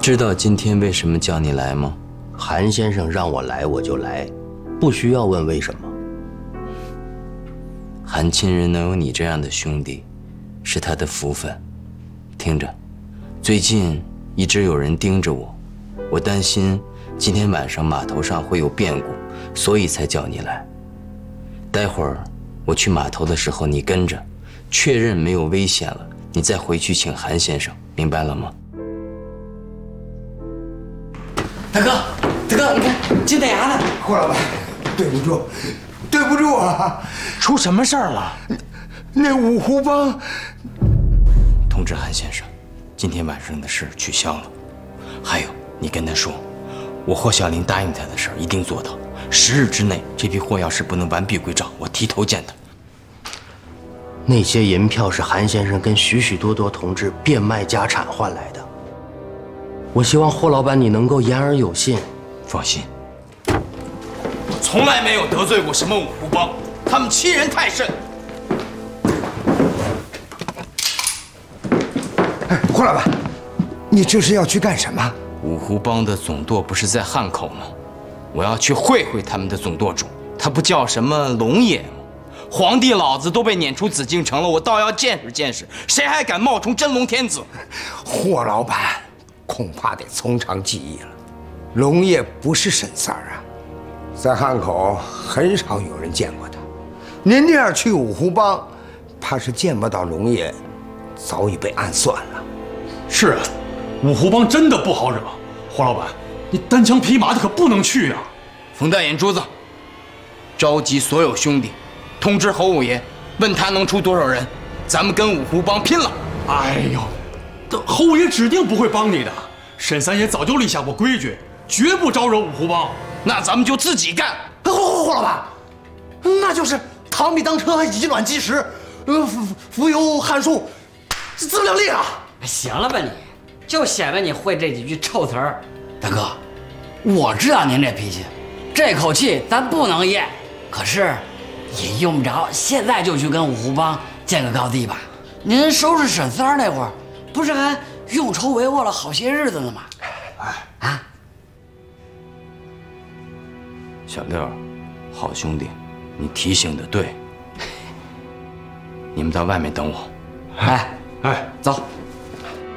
知道今天为什么叫你来吗？ 韩先生让我来，我就来，不需要问为什么。 韩亲人能有你这样的兄弟，是他的福分。听着，最近一直有人盯着我，我担心今天晚上码头上会有变故，所以才叫你来。待会儿我去码头的时候，你跟着，确认没有危险了，你再回去请韩先生，明白了吗？ 大哥，你看金大牙呢？ 霍老板，对不住啊！ 出什么事儿了？ 那五湖帮通知韩先生，今天晚上的事取消了。还有，你跟他说，我霍小林答应他的事一定做到。10日之内，这批货要是不能完璧归赵，我提头见他。 那些银票是韩先生跟许许多多同志变卖家产换来的。我希望霍老板你能够言而有信。 放心，我从来没有得罪过什么五湖帮，他们欺人太甚。 霍老板，你这是要去干什么？ 五湖帮的总舵不是在汉口吗？我要去会会他们的总舵主，他不叫什么龙爷吗？皇帝老子都被撵出紫禁城了，我倒要见识见识，谁还敢冒充真龙天子？ 霍老板，恐怕得从长计议了。龙爷不是沈三儿啊，在汉口很少有人见过他。您这样去五湖帮，怕是见不到龙爷，早已被暗算了。 是啊，五湖帮真的不好惹。霍老板，你单枪匹马的可不能去啊！ 冯大眼珠子，召集所有兄弟，通知侯五爷，问他能出多少人，咱们跟五湖帮拼了！ 哎呦，侯爷指定不会帮你的。沈三爷早就立下过规矩，绝不招惹五湖帮。 那咱们就自己干。 霍老板，那就是螳臂当车，以卵击石，浮游汉术，自量力啊！ 行了吧你，就显摆你会这几句臭词儿。大哥，我知道您这脾气，这口气咱不能咽，可是也用不着现在就去跟五湖帮见个高低吧。您收拾沈三儿那会儿，不是还用筹帷幄了好些日子呢吗？啊， 小六，好兄弟，你提醒的对。你们到外面等我。 哎，走。